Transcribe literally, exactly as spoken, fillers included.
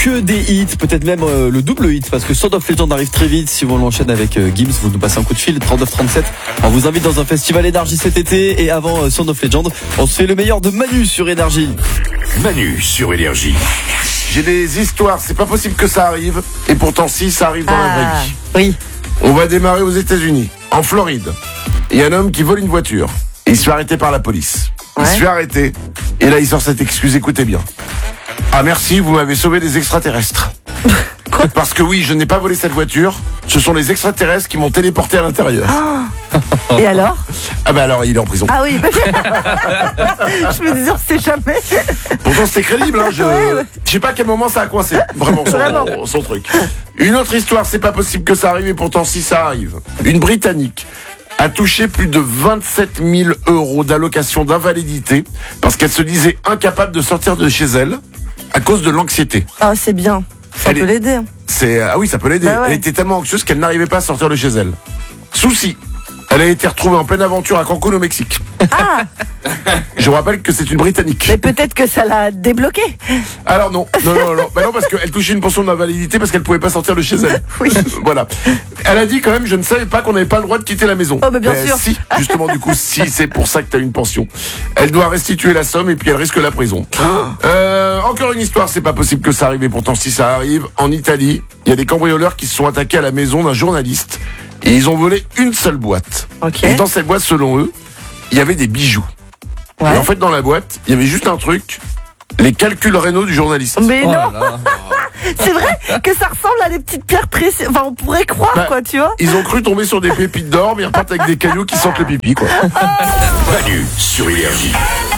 que des hits, peut-être même euh, le double hit, parce que Sound of Legend arrive très vite. Si on l'enchaîne avec euh, Gims, vous nous passez un coup de fil, trente-neuf trente-sept. On vous invite dans un festival Énergie cet été. Et avant euh, Sound of Legend, on se fait le meilleur de Manu sur Énergie. Manu sur Énergie. J'ai des histoires, c'est pas possible que ça arrive. Et pourtant si, ça arrive dans Ah, la vraie vie. oui. On va démarrer aux États-Unis, en Floride. Il y a un homme qui vole une voiture. Et il se fait arrêter par la police. Il Ouais. se fait arrêter. Et là, il sort cette excuse, écoutez bien. Ah merci, vous m'avez sauvé des extraterrestres. Parce que oui, je n'ai pas volé cette voiture. Ce sont les extraterrestres qui m'ont téléporté à l'intérieur. Et alors? Ah bah alors, il est en prison. Ah oui. Je me disais, on sait jamais. Pourtant, c'était crédible, hein. Je, Ouais, ouais. je sais pas à quel moment ça a coincé. Vraiment, son, Vraiment. son truc. Une autre histoire, c'est pas possible que ça arrive, et pourtant, si ça arrive. Une Britannique a touché plus de vingt-sept mille euros d'allocation d'invalidité parce qu'elle se disait incapable de sortir de chez elle à cause de l'anxiété. Ah, c'est bien. Ça Elle peut est- l'aider. C'est ah oui, ça peut l'aider. Bah ouais. Elle était tellement anxieuse qu'elle n'arrivait pas à sortir de chez elle. Souci. Elle a été retrouvée en pleine aventure à Cancun au Mexique. Ah, Je vous rappelle que c'est une Britannique. mais peut-être que ça l'a débloqué. Alors non, non, non, non, bah non parce qu'elle touchait une pension d'invalidité parce qu'elle pouvait pas sortir de chez elle. Oui. Voilà. Elle a dit quand même, je ne savais pas qu'on n'avait pas le droit de quitter la maison. Oh, bah, bien Euh, sûr. Si, justement du coup, si c'est pour ça que t'as une pension. Elle doit restituer la somme et puis elle risque la prison. Euh, encore une histoire, c'est pas possible que ça arrive et pourtant si ça arrive, en Italie, il y a des cambrioleurs qui se sont attaqués à la maison d'un journaliste et ils ont volé une seule boîte. Ok. Et dans cette boîte, selon eux, il y avait des bijoux. Ouais. Et en fait, dans la boîte, il y avait juste un truc, les calculs rénaux du journaliste. Mais Oh non, là là. c'est vrai que ça ressemble à des petites pierres précieuses. Enfin, on pourrait croire, Bah, quoi, tu vois. Ils ont cru tomber sur des pépites d'or, mais ils repartent avec des cailloux qui sentent le pipi, quoi. Manu sur Énergie.